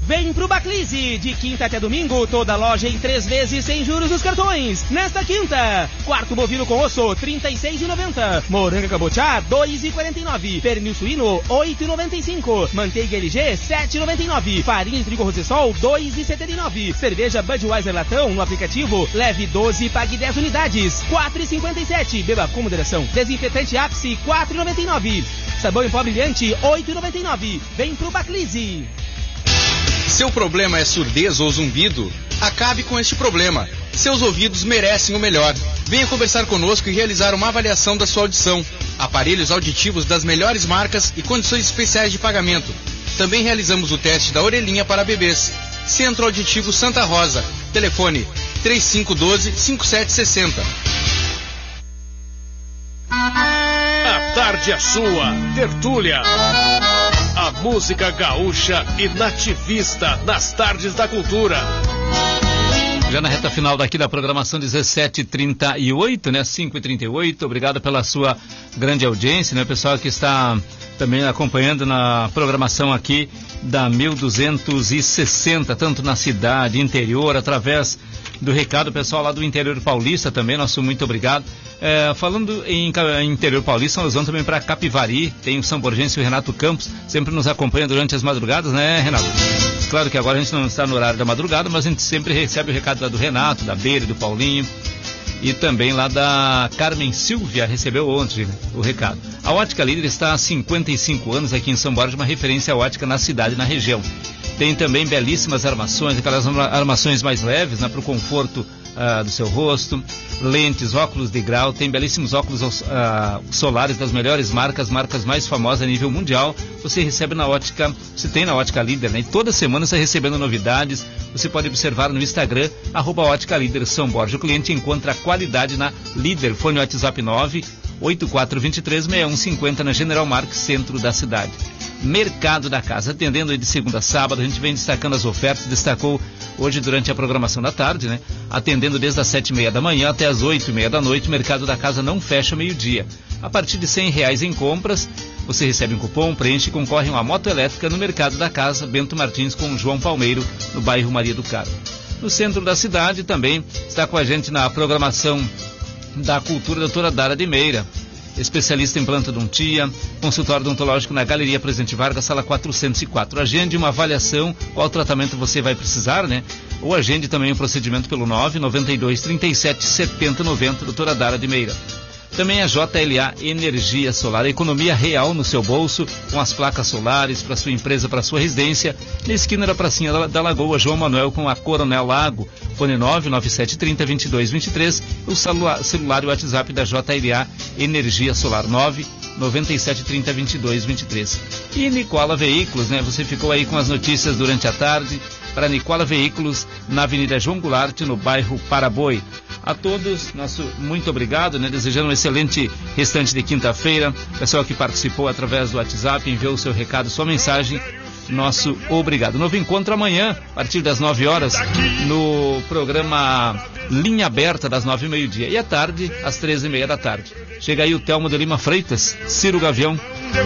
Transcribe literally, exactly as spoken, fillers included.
Vem pro Baclise, de quinta até domingo, toda loja em três vezes sem juros nos cartões. Nesta quinta, quarto bovino com osso, trinta e seis reais e noventa centavos. Moranga cabotiá, dois reais e quarenta e nove centavos. Pernil suíno, oito reais e noventa e cinco centavos. Manteiga L G, sete reais e noventa e nove centavos. Farinha de trigo Rossessol, dois reais e setenta e nove centavos. Cerveja Budweiser Latão no aplicativo, leve doze e pague dez unidades, quatro reais e cinquenta e sete centavos. Beba com moderação. Desinfetante Axe, quatro reais e noventa e nove centavos. Sabão em pó brilhante, oito reais e noventa e nove centavos. Vem pro Baclise. Seu problema é surdez ou zumbido? Acabe com este problema. Seus ouvidos merecem o melhor. Venha conversar conosco e realizar uma avaliação da sua audição. Aparelhos auditivos das melhores marcas e condições especiais de pagamento. Também realizamos o teste da orelhinha para bebês. Centro Auditivo Santa Rosa. Telefone três cinco um dois, cinco sete seis zero. A tarde é sua, Tertúlia. A música gaúcha e nativista nas tardes da cultura. Já na reta final daqui da programação, dezessete e trinta e oito, né? cinco e trinta e oito. Obrigado pela sua grande audiência, né? Pessoal que está também acompanhando na programação aqui da mil duzentos e sessenta, tanto na cidade, interior, através do recado, pessoal lá do interior paulista também, nosso muito obrigado. É, falando em, em interior paulista, nós vamos também para Capivari, tem o São Borgense e o Renato Campos, sempre nos acompanha durante as madrugadas, né, Renato? Claro que agora a gente não está no horário da madrugada, mas a gente sempre recebe o recado lá do Renato, da Beira, do Paulinho, e também lá da Carmen Silvia, recebeu ontem, né, o recado. A Ótica Líder está há cinquenta e cinco anos aqui em São Borja, uma referência à ótica na cidade e na região. Tem também belíssimas armações, aquelas armações mais leves, né, para o conforto uh, do seu rosto, lentes, óculos de grau, tem belíssimos óculos uh, solares das melhores marcas, marcas mais famosas a nível mundial. Você recebe na ótica, você tem na Ótica Líder, né? E toda semana você recebendo novidades. Você pode observar no Instagram, arroba Ótica Líder São Borja. O cliente encontra qualidade na Líder. Fone WhatsApp nove oito quatro dois três, seis um cinco zero na General Marques, centro da cidade. Mercado da Casa, atendendo aí de segunda a sábado, a gente vem destacando as ofertas, destacou hoje durante a programação da tarde, né? Atendendo desde as sete e meia da manhã até as oito e meia da noite, o Mercado da Casa não fecha meio-dia. A partir de cem reais em compras, você recebe um cupom, preenche e concorre a uma moto elétrica no Mercado da Casa, Bento Martins com João Palmeiro, no bairro Maria do Carmo. No centro da cidade também está com a gente na programação da Cultura, doutora Dara de Meira, especialista em plantodontia, consultório odontológico na Galeria Presidente Vargas, sala quatrocentos e quatro. Agende uma avaliação, qual tratamento você vai precisar, né? Ou agende também o procedimento pelo nove nove dois, três sete, sete zero nove zero, doutora Dara de Meira. Também a J L A Energia Solar, a economia real no seu bolso, com as placas solares para sua empresa, para sua residência, na esquina da Pracinha da, da Lagoa, João Manuel com a Coronel Lago, fone nove nove sete trinta, vinte e dois vinte e três, o celular, celular e o WhatsApp da J L A Energia Solar, nove nove sete trinta, vinte e dois vinte e três. E Nicola Veículos, né? Você ficou aí com as notícias durante a tarde, para Nicola Veículos, na Avenida João Goulart, no bairro Paraboi. A todos, nosso muito obrigado, né? Desejando um excelente restante de quinta-feira. Pessoal que participou através do WhatsApp, enviou o seu recado, sua mensagem, nosso obrigado. Novo encontro amanhã, a partir das nove horas, no programa Linha Aberta, das nove e meio-dia. E à tarde, às treze e meia da tarde. Chega aí o Telmo de Lima Freitas, Ciro Gavião.